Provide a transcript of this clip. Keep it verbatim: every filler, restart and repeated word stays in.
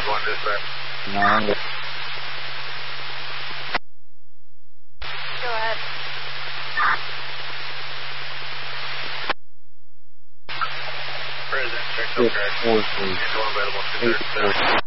one dispatch. No, I'm good. Go ahead. President, check the crash. Four, three. Available two thirty-seven.